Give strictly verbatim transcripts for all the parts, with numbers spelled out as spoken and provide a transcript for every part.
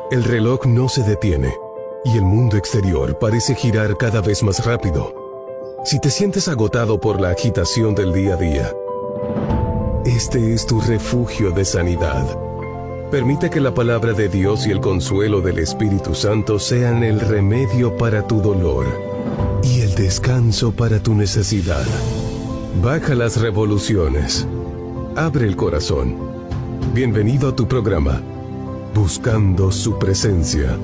El reloj no se detiene y el mundo exterior parece girar cada vez más rápido. Si te sientes agotado por la agitación del día a día, este es tu refugio de sanidad. Permite que la palabra de Dios y el consuelo del Espíritu Santo sean el remedio para tu dolor y el descanso para tu necesidad. Baja las revoluciones. Abre el corazón. Bienvenido a tu programa, Buscando su Presencia.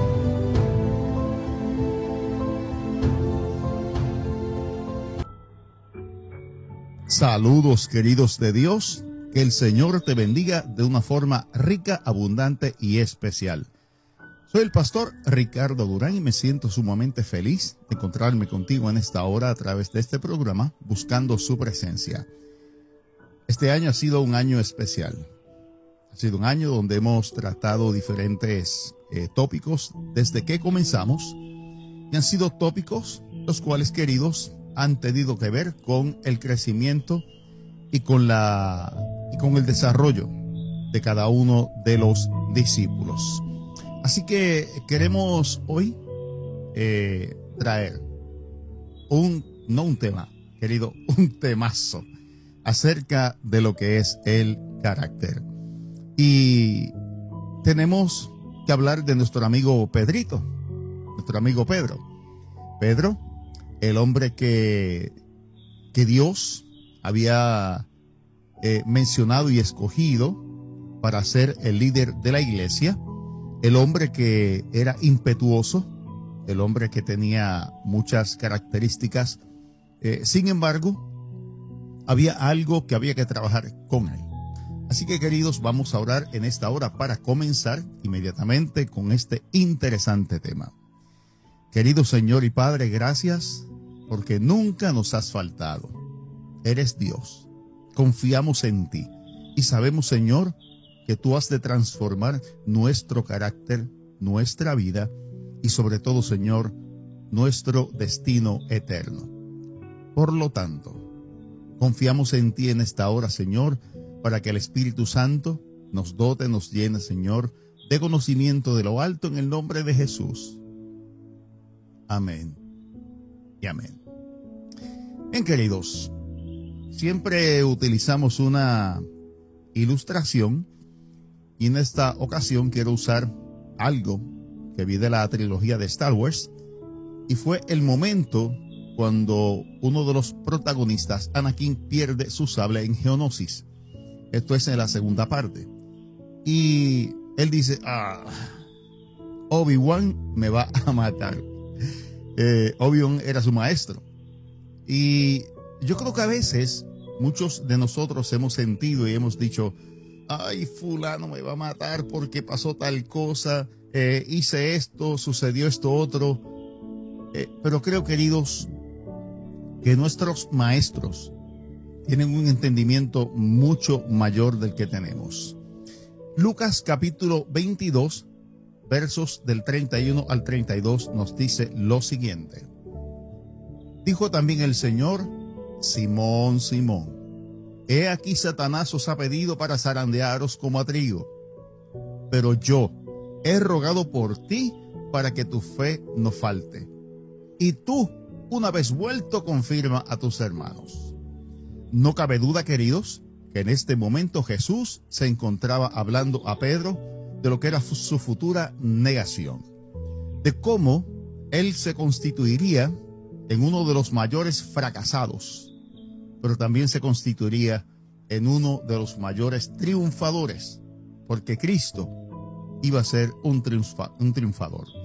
Saludos, queridos de Dios. Que el Señor te bendiga de una forma rica, abundante y especial. Soy el pastor Ricardo Durán y me siento sumamente feliz de encontrarme contigo en esta hora a través de este programa, Buscando su Presencia. Este año ha sido un año especial. Ha sido un año donde hemos tratado diferentes eh, tópicos desde que comenzamos. Y han sido tópicos los cuales, queridos, han tenido que ver con el crecimiento y con la y con el desarrollo de cada uno de los discípulos. Así que queremos hoy eh, traer un, no un tema, querido, un temazo acerca de lo que es el carácter. Y tenemos que hablar de nuestro amigo Pedrito, nuestro amigo Pedro. Pedro, el hombre que, que Dios había eh, mencionado y escogido para ser el líder de la iglesia, el hombre que era impetuoso, el hombre que tenía muchas características. Eh, sin embargo, había algo que había que trabajar con él. Así que, queridos, vamos a orar en esta hora para comenzar inmediatamente con este interesante tema. Querido Señor y Padre, gracias porque nunca nos has faltado. Eres Dios. Confiamos en ti y sabemos, Señor, que tú has de transformar nuestro carácter, nuestra vida y sobre todo, Señor, nuestro destino eterno. Por lo tanto, confiamos en ti en esta hora, Señor, para que el Espíritu Santo nos dote, nos llene, Señor, de conocimiento de lo alto en el nombre de Jesús. Amén y amén. Bien, queridos, siempre utilizamos una ilustración y en esta ocasión quiero usar algo que vi de la trilogía de Star Wars y fue el momento cuando uno de los protagonistas, Anakin, pierde su sable en Geonosis. Esto es en la segunda parte. Y él dice, ah, Obi-Wan me va a matar. Eh, Obi-Wan era su maestro. Y yo creo que a veces muchos de nosotros hemos sentido y hemos dicho, ay, fulano me va a matar porque pasó tal cosa, eh, hice esto, sucedió esto otro. Eh, pero creo, queridos, que nuestros maestros tienen un entendimiento mucho mayor del que tenemos. Lucas capítulo veintidós, versos del treinta y uno al treinta y dos nos dice lo siguiente. Dijo también el Señor, Simón, Simón, he aquí Satanás os ha pedido para zarandearos como a trigo, pero yo he rogado por ti para que tu fe no falte. Y tú, una vez vuelto, confirma a tus hermanos. No cabe duda, queridos, que en este momento Jesús se encontraba hablando a Pedro de lo que era su futura negación, de cómo él se constituiría en uno de los mayores fracasados, pero también se constituiría en uno de los mayores triunfadores, porque Cristo iba a ser un, triunfa, un triunfador.